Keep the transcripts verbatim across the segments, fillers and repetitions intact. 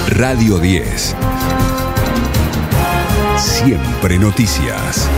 Radio diez. Siempre noticias.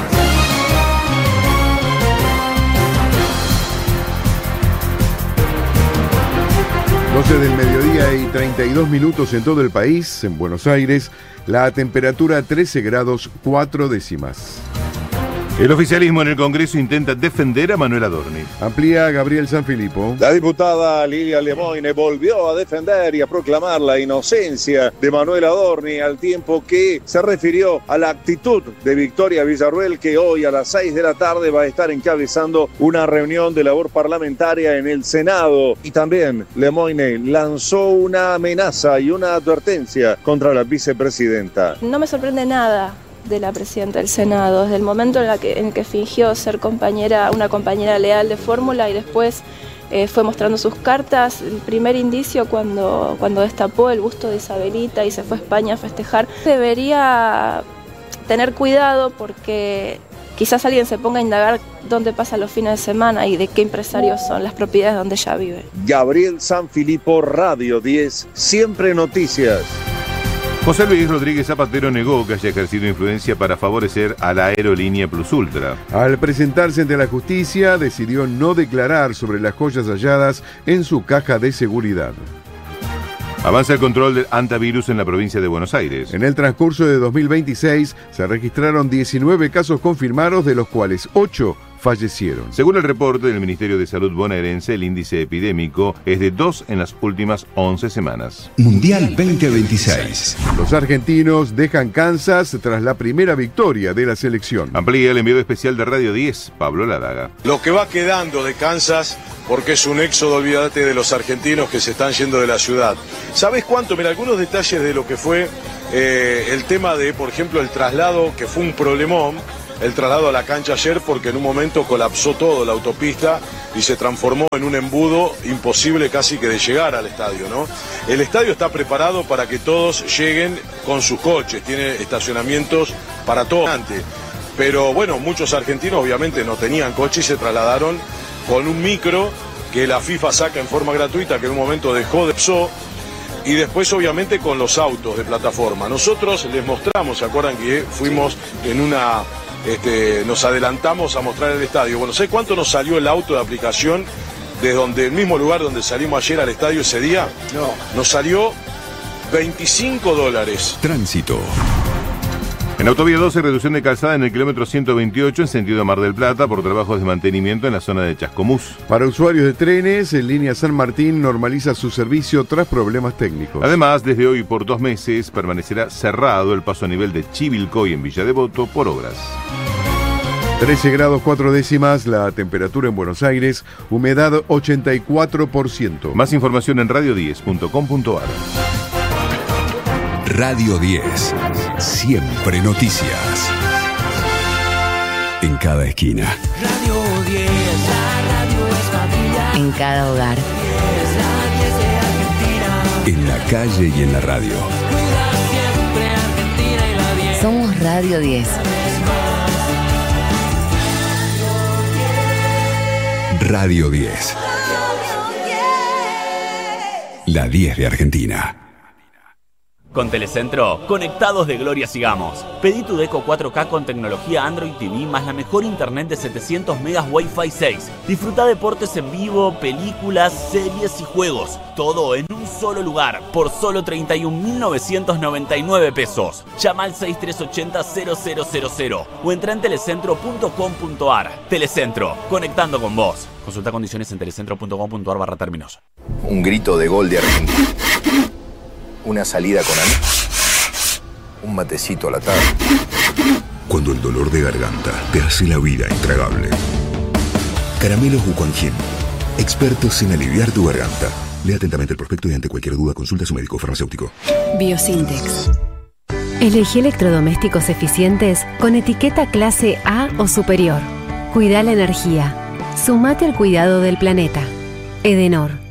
doce del mediodía y treinta y dos minutos en todo el país. En Buenos Aires, la temperatura trece grados cuatro décimas. El oficialismo en el Congreso intenta defender a Manuel Adorni. Amplía Gabriel Sanfilippo. La diputada Lilia Lemoyne volvió a defender y a proclamar la inocencia de Manuel Adorni, al tiempo que se refirió a la actitud de Victoria Villarruel, que hoy a las seis de la tarde va a estar encabezando una reunión de labor parlamentaria en el Senado. Y también Lemoyne lanzó una amenaza y una advertencia contra la vicepresidenta. No me sorprende nada de la presidenta del Senado, desde el momento en, la que, en el que fingió ser compañera, una compañera leal de fórmula y después eh, fue mostrando sus cartas. El primer indicio cuando, cuando destapó el busto de Isabelita y se fue a España a festejar, debería tener cuidado porque quizás alguien se ponga a indagar dónde pasa los fines de semana y de qué empresarios son las propiedades donde ella vive. Gabriel Sanfilippo, Radio diez, Siempre Noticias. José Luis Rodríguez Zapatero negó que haya ejercido influencia para favorecer a la aerolínea Plus Ultra. Al presentarse ante la justicia, decidió no declarar sobre las joyas halladas en su caja de seguridad. Avanza el control del antivirus en la provincia de Buenos Aires. En el transcurso de dos mil veintiséis se registraron diecinueve casos confirmados, de los cuales ocho fallecieron. Según el reporte del Ministerio de Salud bonaerense, el índice epidémico es de dos en las últimas once semanas. Mundial veinte veintiséis. Los argentinos dejan Kansas tras la primera victoria de la selección. Amplía el enviado especial de Radio diez, Pablo Ladaga. Lo que va quedando de Kansas, porque es un éxodo, olvídate, de los argentinos que se están yendo de la ciudad. ¿Sabés cuánto? Mira, algunos detalles de lo que fue eh, el tema de, por ejemplo, el traslado, que fue un problemón, el traslado a la cancha ayer, porque en un momento colapsó todo la autopista y se transformó en un embudo imposible casi que de llegar al estadio, ¿no? El estadio está preparado para que todos lleguen con sus coches, tiene estacionamientos para todos, pero bueno, muchos argentinos obviamente no tenían coche y se trasladaron con un micro que la FIFA saca en forma gratuita, que en un momento dejó de usar, y después obviamente con los autos de plataforma. Nosotros les mostramos, ¿se acuerdan que fuimos en una... Este, nos adelantamos a mostrar el estadio? Bueno, ¿sabes cuánto nos salió el auto de aplicación desde donde, el mismo lugar donde salimos ayer al estadio ese día? No. Nos salió veinticinco dólares. Tránsito. En Autovía doce, reducción de calzada en el kilómetro ciento veintiocho en sentido Mar del Plata por trabajos de mantenimiento en la zona de Chascomús. Para usuarios de trenes, en línea San Martín normaliza su servicio tras problemas técnicos. Además, desde hoy por dos meses permanecerá cerrado el paso a nivel de Chivilcoy en Villa Devoto por obras. trece grados cuatro décimas la temperatura en Buenos Aires, humedad ochenta y cuatro por ciento. Más información en radio diez punto com punto ar. Radio diez. Siempre noticias. En cada esquina. Radio diez, la radio es familia. En cada hogar. En la calle y en la radio. Cuida siempre Argentina y la diez. Somos Radio diez. Radio diez. La diez de Argentina. Con Telecentro, conectados de gloria sigamos. Pedí tu Deco cuatro K con tecnología Android T V más la mejor internet de setecientos megas Wi-Fi seis. Disfruta deportes en vivo, películas, series y juegos. Todo en un solo lugar, por solo treinta y un mil novecientos noventa y nueve pesos. Llama al seis tres ocho cero cero cero cero cero o entra en telecentro punto com punto ar. Telecentro, conectando con vos. Consulta condiciones en telecentro punto com punto ar barra términos. Un grito de gol de Argentina. Una salida con amigos. Un matecito a la tarde. Cuando el dolor de garganta te hace la vida intragable. Caramelos Wuquanjin. Expertos en aliviar tu garganta. Lea atentamente el prospecto y ante cualquier duda consulta a su médico farmacéutico. Biosintex. Elegí electrodomésticos eficientes con etiqueta clase A o superior. Cuida la energía. Sumate al cuidado del planeta. Edenor.